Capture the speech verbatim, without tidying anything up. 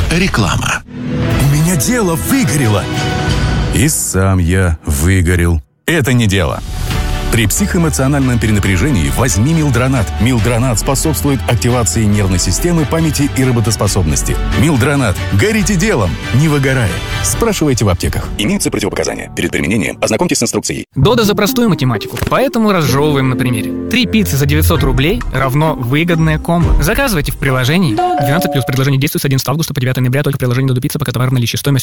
Реклама. У меня дело выгорело. И сам я выгорел. Это не дело. При психоэмоциональном перенапряжении возьми Милдронат. Милдронат способствует активации нервной системы, памяти и работоспособности. Милдронат. Горите делом, не выгорая. Спрашивайте в аптеках. Имеются противопоказания. Перед применением ознакомьтесь с инструкцией. Дода за простую математику, поэтому разжевываем на примере. Три пиццы за девятьсот рублей равно выгодное комбо. Заказывайте в приложении. двенадцать плюс. Предложение действует с одиннадцатого августа по девятое ноября только в приложении Дода Пицца, пока товар в наличии. Стоимость